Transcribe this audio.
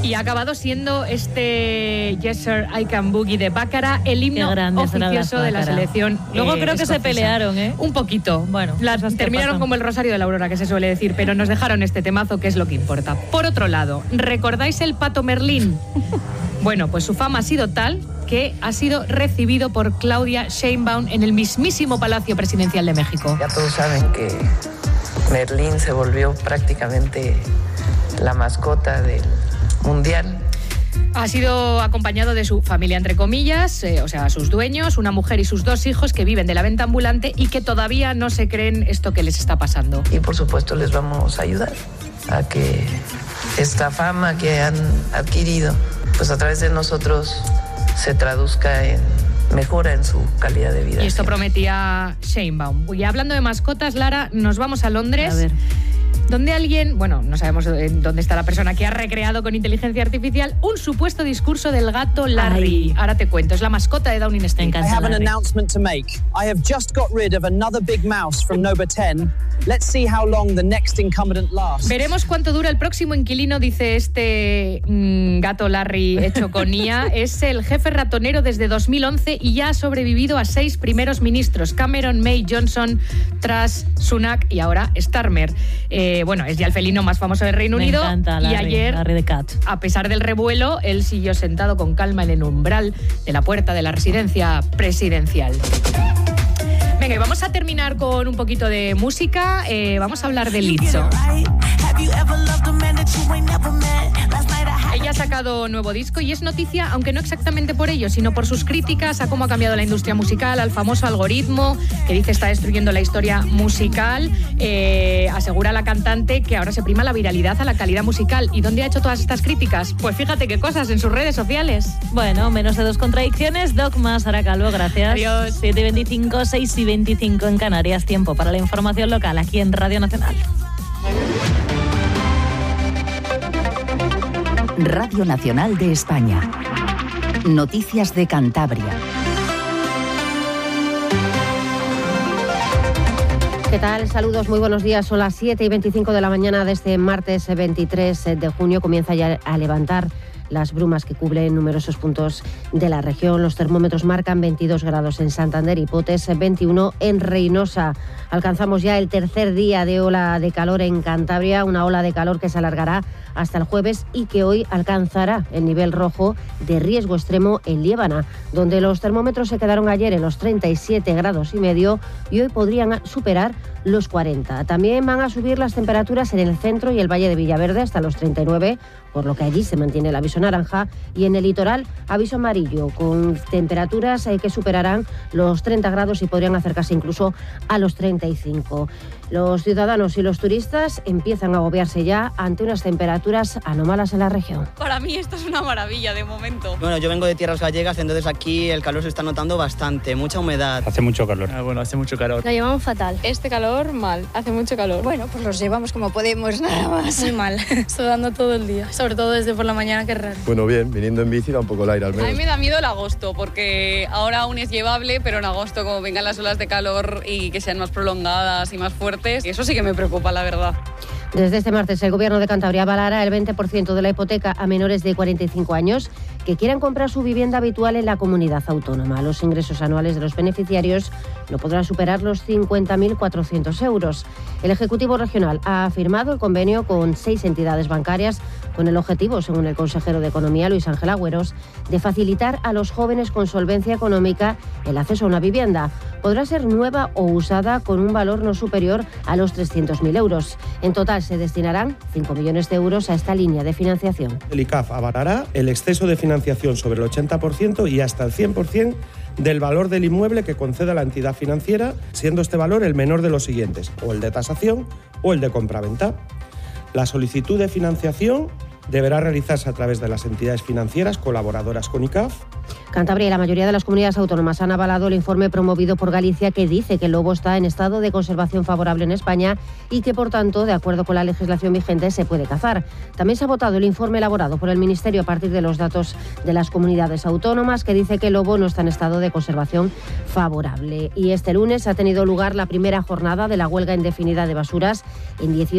Y ha acabado siendo este Yes Sir, I Can Boogie de Bácara el himno oficioso de la selección. Luego creo que escocesa. se pelearon, ¿eh? Un poquito. Bueno, terminaron como el Rosario de la Aurora, que se suele decir, pero nos dejaron este temazo, que es lo que importa. Por otro lado, ¿recordáis el Pato Merlín? Bueno, pues su fama ha sido tal que ha sido recibido por Claudia Sheinbaum en el mismísimo Palacio Presidencial de México. Ya todos saben que Merlín se volvió prácticamente la mascota del Mundial. Ha sido acompañado de su familia, entre comillas, o sea, sus dueños, una mujer y sus 2 hijos que viven de la venta ambulante y que todavía no se creen esto que les está pasando. Y por supuesto les vamos a ayudar a que esta fama que han adquirido, pues a través de nosotros se traduzca en mejora en su calidad de vida. Y esto prometía Sheinbaum. Y hablando de mascotas, Lara, nos vamos a Londres. A ver. Donde alguien, bueno, no sabemos dónde está la persona que ha recreado con inteligencia artificial un supuesto discurso del gato Larry. Ahora te cuento, es la mascota de Downing Street. I have an announcement to make. I have just got rid of another big mouse from number 10. Let's see how long the next incumbent lasts. Veremos cuánto dura el próximo inquilino, dice este gato Larry hecho con IA. Es el jefe ratonero desde 2011 y ya ha sobrevivido a 6 primeros ministros: Cameron, May, Johnson, Truss, Sunak y ahora Starmer. Bueno, es ya el felino más famoso del Reino Unido. Encanta, Larry, y ayer, Larry the Cat. A pesar del revuelo, él siguió sentado con calma en el umbral de la puerta de la residencia presidencial. Venga, y vamos a terminar con un poquito de música. Vamos a hablar de Lizzo. Ella ha sacado nuevo disco y es noticia, aunque no exactamente por ello, sino por sus críticas a cómo ha cambiado la industria musical, al famoso algoritmo que dice está destruyendo la historia musical. Asegura la cantante que ahora se prima la viralidad a la calidad musical. ¿Y dónde ha hecho todas estas críticas? Pues fíjate qué cosas, en sus redes sociales. Bueno, menos de 2 contradicciones. Dogma, Sara Calvo, gracias. Adiós. 7:25, 6:25 en Canarias. Tiempo para la información local aquí en Radio Nacional. Radio Nacional de España. Noticias de Cantabria. ¿Qué tal? Saludos, muy buenos días. Son las 7:25 de la mañana de este martes 23 de junio. Comienza ya a levantar las brumas que cubren numerosos puntos de la región. Los termómetros marcan 22 grados en Santander y Potes, 21 en Reynosa. Alcanzamos ya el tercer día de ola de calor en Cantabria, una ola de calor que se alargará hasta el jueves y que hoy alcanzará el nivel rojo de riesgo extremo en Liébana, donde los termómetros se quedaron ayer en los 37,5 grados y hoy podrían superar los 40. También van a subir las temperaturas en el centro y el Valle de Villaverde hasta los 39, por lo que allí se mantiene el aviso naranja, y en el litoral aviso amarillo, con temperaturas que superarán los 30 grados y podrían acercarse incluso a los 35. Los ciudadanos y los turistas empiezan a agobiarse ya ante unas temperaturas anómalas en la región. Para mí esto es una maravilla de momento. Bueno, yo vengo de tierras gallegas, entonces aquí el calor se está notando bastante, mucha humedad. Hace mucho calor. Bueno, hace mucho calor. Lo llevamos fatal. Este calor, mal. Hace mucho calor. Bueno, pues los llevamos como podemos, nada más. Muy mal. Sudando todo el día. Sobre todo desde por la mañana, que es raro. Bueno, bien, viniendo en bici da un poco el aire al menos. A mí me da miedo el agosto, porque ahora aún es llevable, pero en agosto, como vengan las olas de calor y que sean más prolongadas y más fuertes, eso sí que me preocupa, la verdad. Desde este martes, el Gobierno de Cantabria avalará el 20% de la hipoteca a menores de 45 años que quieran comprar su vivienda habitual en la comunidad autónoma. Los ingresos anuales de los beneficiarios no podrán superar los 50.400 euros. El Ejecutivo Regional ha firmado el convenio con 6 entidades bancarias con el objetivo, según el consejero de Economía, Luis Ángel Agüeros, de facilitar a los jóvenes con solvencia económica el acceso a una vivienda. Podrá ser nueva o usada con un valor no superior a los 300.000 euros. En total se destinarán 5 millones de euros a esta línea de financiación. El ICAF avalará el exceso de financiación sobre el 80% y hasta el 100% del valor del inmueble que conceda la entidad financiera, siendo este valor el menor de los siguientes, o el de tasación o el de compraventa. La solicitud de financiación deberá realizarse a través de las entidades financieras colaboradoras con ICAF. Cantabria y la mayoría de las comunidades autónomas han avalado el informe promovido por Galicia que dice que el lobo está en estado de conservación favorable en España y que, por tanto, de acuerdo con la legislación vigente, se puede cazar. También se ha votado el informe elaborado por el Ministerio a partir de los datos de las comunidades autónomas que dice que el lobo no está en estado de conservación favorable. Y este lunes ha tenido lugar la primera jornada de la huelga indefinida de basuras en 18